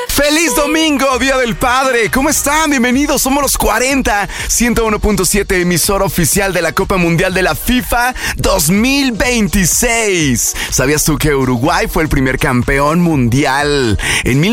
¡Feliz domingo, Día del Padre! ¿Cómo están? Bienvenidos, somos los 40, 101.7, emisora oficial de la Copa Mundial de la FIFA 2026. ¿Sabías tú que Uruguay fue el primer campeón mundial en